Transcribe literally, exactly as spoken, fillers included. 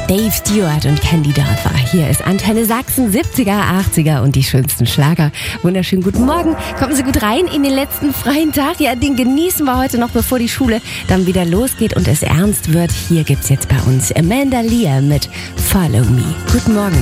Dave Stewart und Candy Dörfer. Hier ist Antenne Sachsen, siebziger, achtziger und die schönsten Schlager. Wunderschönen guten Morgen. Kommen Sie gut rein in den letzten freien Tag. Ja, den genießen wir heute noch, bevor die Schule dann wieder losgeht und es ernst wird. Hier gibt's jetzt bei uns Amanda Lear mit Follow Me. Guten Morgen.